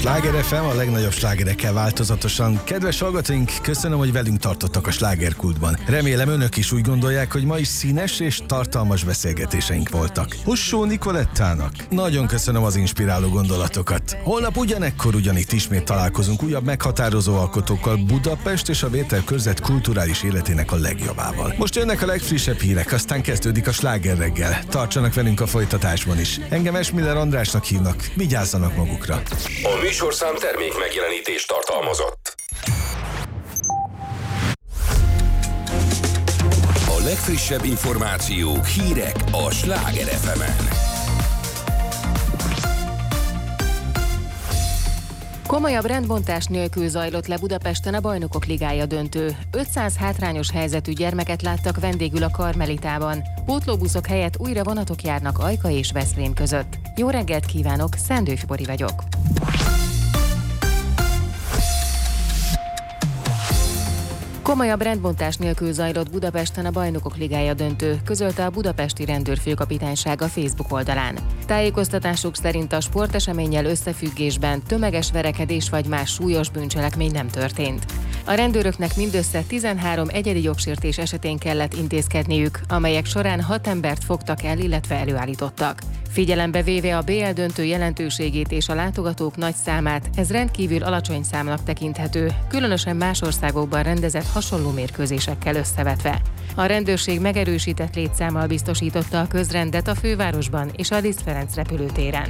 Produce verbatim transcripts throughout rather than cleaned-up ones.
Sláger ef em, a legnagyobb slágerekkel változatosan. Kedves hallgatóink, köszönöm, hogy velünk tartottak a slágerkultban. Remélem önök is úgy gondolják, hogy ma is színes és tartalmas beszélgetéseink voltak. Hussó Nikolettának nagyon köszönöm az inspiráló gondolatokat. Holnap ugyanekkor ugyanitt ismét találkozunk újabb meghatározó alkotókkal Budapest és a Vétel körzet kulturális életének a legjobbával. Most jönnek a legfrissebb hírek, aztán kezdődik a Sláger reggel. Tartsanak velünk a folytatásban is. Engem Esmiller Andrásnak hívnak, vigyázzanak magukra. A műsorszám termék megjelenítést tartalmazott. A legfrissebb információk, hírek a Sláger ef emen. Komolyabb rendbontás nélkül zajlott le Budapesten a Bajnokok Ligája döntő. ötszáz hátrányos helyzetű gyermeket láttak vendégül a Karmelitában. Pótlóbuszok helyett újra vonatok járnak Ajka és Veszprém között. Jó reggelt kívánok, Szendőfi Bori vagyok. Komolyabb rendbontás nélkül zajlott Budapesten a Bajnokok Ligája döntő, közölte a budapesti rendőrfőkapitányság a Facebook oldalán. Tájékoztatásuk szerint a sporteseménnyel összefüggésben tömeges verekedés vagy más súlyos bűncselekmény nem történt. A rendőröknek mindössze tizenhárom egyedi jogsértés esetén kellett intézkedniük, amelyek során hat embert fogtak el, illetve előállítottak. Figyelembe véve a bé el döntő jelentőségét és a látogatók nagy számát, ez rendkívül alacsony számnak tekinthető, különösen más országokban rendezett hasonló mérkőzésekkel összevetve. A rendőrség megerősített létszámmal biztosította a közrendet a fővárosban és a Liszt Ferenc repülőtéren.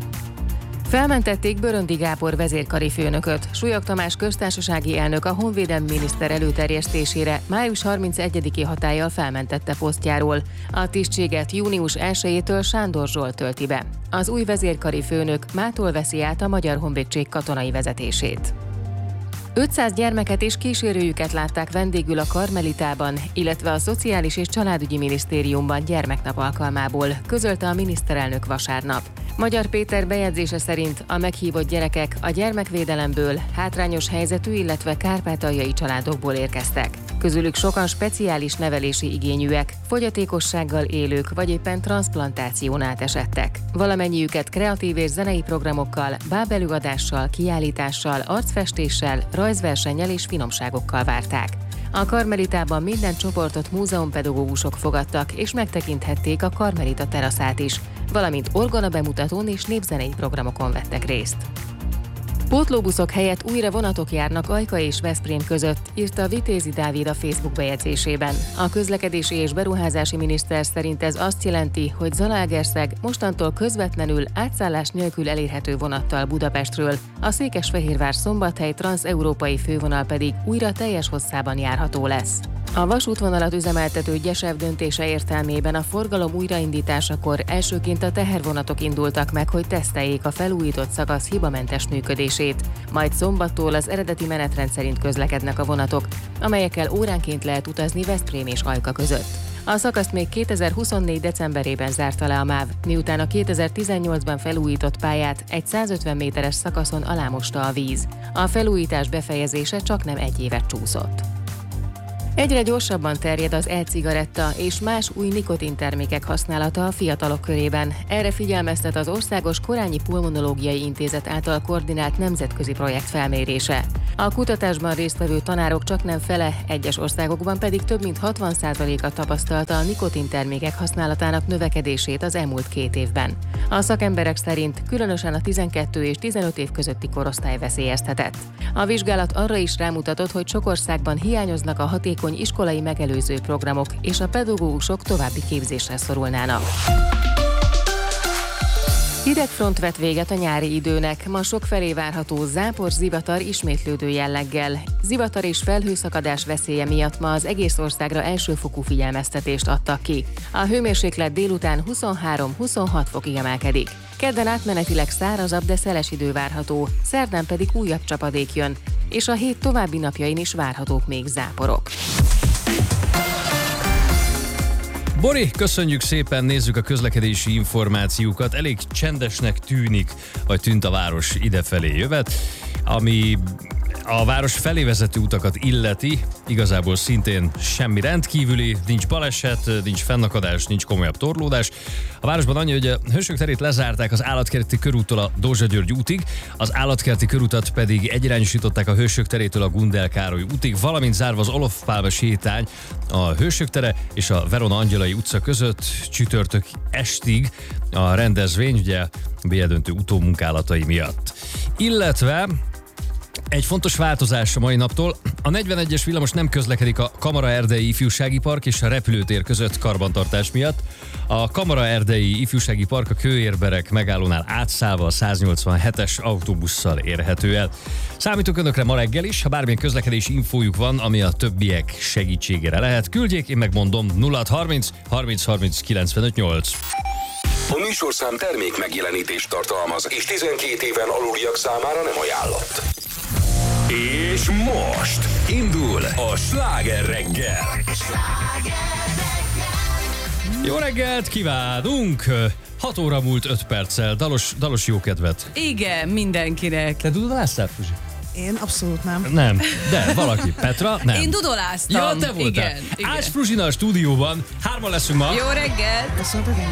Felmentették Böröndi Gábor vezérkari főnököt. Súlyog Tamás köztársasági elnök a honvédelmi miniszter előterjesztésére május harmincegyediki hatállyal felmentette posztjáról. A tisztséget június elsejétől Sándor Zsolt tölti be. Az új vezérkari főnök mától veszi át a Magyar Honvédség katonai vezetését. ötszáz gyermeket és kísérőjüket látták vendégül a Karmelitában, illetve a Szociális és Családügyi Minisztériumban gyermeknap alkalmából, közölte a miniszterelnök vasárnap. Magyar Péter bejegyzése szerint a meghívott gyerekek a gyermekvédelemből, hátrányos helyzetű, illetve kárpátaljai családokból érkeztek. Közülük sokan speciális nevelési igényűek, fogyatékossággal élők vagy éppen transzplantáción átesettek. Valamennyiüket kreatív és zenei programokkal, bábelőadással, kiállítással, arcfestéssel, rajzversennyel és finomságokkal várták. A Karmelitában minden csoportot múzeumpedagógusok fogadtak, és megtekinthették a Karmelita teraszát is, valamint orgona bemutatón és népzenei programokon vettek részt. Pótlóbuszok helyett újra vonatok járnak Ajka és Veszprém között, írta Vitézi Dávid a Facebook bejegyzésében. A közlekedési és beruházási miniszter szerint ez azt jelenti, hogy Zalaegerszeg mostantól közvetlenül átszállás nélkül elérhető vonattal Budapestről, a Székesfehérvár-Szombathely transzeurópai fővonal pedig újra teljes hosszában járható lesz. A vasútvonalat üzemeltető Gyesev döntése értelmében a forgalom újraindításakor elsőként a tehervonatok indultak meg, hogy teszteljék a felújított szakasz hibamentes működését, majd szombattól az eredeti menetrend szerint közlekednek a vonatok, amelyekkel óránként lehet utazni Veszprém és Ajka között. A szakaszt még kétezer-huszonnégy decemberében zárta le a MÁV, miután a kétezer-tizennyolcban felújított pályát egy százötven méteres szakaszon alámosta a víz. A felújítás befejezése csaknem egy évet csúszott. Egyre gyorsabban terjed az e-cigaretta és más új nikotintermékek használata a fiatalok körében. Erre figyelmeztet az Országos Korányi Pulmonológiai Intézet által koordinált nemzetközi projekt felmérése. A kutatásban résztvevő tanárok csaknem fele, egyes országokban pedig több mint hatvan százaléka tapasztalta a nikotintermékek használatának növekedését az elmúlt két évben. A szakemberek szerint különösen a tizenkettő és tizenöt év közötti korosztály veszélyeztetett. A vizsgálat arra is rámutatott, hogy sok országban hiányoznak a hatékony iskolai megelőző programok, és a pedagógusok további képzésre szorulnának. Hidegfront vett véget a nyári időnek, ma sokfelé várható zápor, zivatar ismétlődő jelleggel. Zivatar és felhőszakadás veszélye miatt ma az egész országra elsőfokú figyelmeztetést adtak ki. A hőmérséklet délután huszonhárom-huszonhat fokig emelkedik. Kedden átmenetileg szárazabb, de szeles idő várható, szerdán pedig újabb csapadék jön, és a hét további napjain is várhatók még záporok. Bori, köszönjük szépen, nézzük a közlekedési információkat. Elég csendesnek tűnik, vagy tűnt a város idefelé jövet. ami a város felé vezető utakat illeti, igazából szintén semmi rendkívüli, nincs baleset, nincs fennakadás, nincs komolyabb torlódás. A városban annyi, hogy a Hősök terét lezárták az Állatkerti körúttól a Dózsa-György útig, az Állatkerti körútat pedig egyirányosították a Hősök terétől a Gundel Károly útig, valamint zárva az Olof Pálma sétány a Hősök tere és a Verona Angyalai utca között csütörtök estig a rendezvény, ugye a bé el döntő utómunkálatai miatt. Illetve egy fontos változás a mai naptól. A negyvenegyes villamos nem közlekedik a Kamara-Erdei Ifjúsági Park és a repülőtér között karbantartás miatt. A Kamara-Erdei Ifjúsági Park a Kőérberek megállónál átszállva a száznyolcvanhetes autóbusszal érhető el. Számítok önökre ma reggel is, ha bármilyen közlekedési infójuk van, ami a többiek segítségére lehet. Küldjék, én megmondom nulla harminc harminc harminc kilencvenöt nyolc. A műsorszám termék megjelenítést tartalmaz, és tizenkét éven aluliak számára nem ajánlott. És most indul a Sláger reggel. Jó reggelt kívánunk! hat óra múlt öt perccel. Dalos, dalos jókedvet. Igen, mindenkinek. Te dudolásztál, Fuzsi? Én abszolút nem. Nem, de valaki. Petra? Nem. Én dudoláztam. Ja, te voltál. Igen, igen. Ács Fruzsina a stúdióban. Hárman leszünk ma. Jó reggelt! Köszönöm,